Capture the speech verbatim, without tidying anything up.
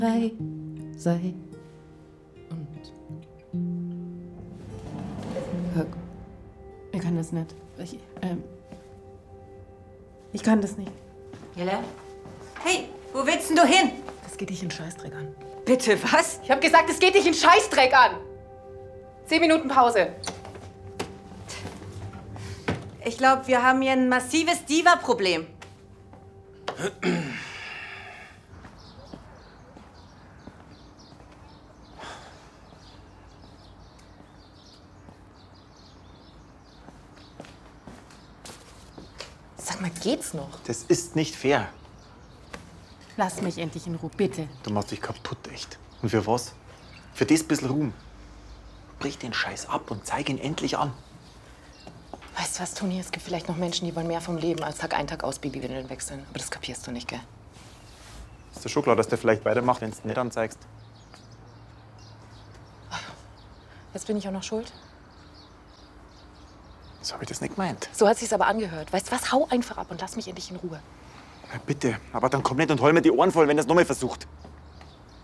Frei sei und... Hör, ich kann das nicht. Ich, ähm, ich kann das nicht. Jelle? Hey, wo willst denn du hin? Das geht dich in Scheißdreck an. Bitte, was? Ich hab gesagt, es geht dich in Scheißdreck an. Zehn Minuten Pause. Ich glaube, wir haben hier ein massives Diva-Problem. Sag mal, geht's noch? Das ist nicht fair. Lass mich endlich in Ruhe, bitte. Du machst dich kaputt, echt. Und für was? Für das bisschen Ruhm. Brich den Scheiß ab und zeig ihn endlich an. Weißt du was, Toni? Es gibt vielleicht noch Menschen, die wollen mehr vom Leben als Tag ein, Tag aus Babywindeln wechseln. Aber das kapierst du nicht, gell? Ist dir schon klar, dass der vielleicht weitermacht, wenn du es nicht anzeigst? Jetzt bin ich auch noch schuld? So habe ich das nicht gemeint. So hat sich's aber angehört. Weißt du was? Hau einfach ab und lass mich endlich in Ruhe. Na bitte, aber dann komm nicht und hol mir die Ohren voll, wenn er es nochmal versucht.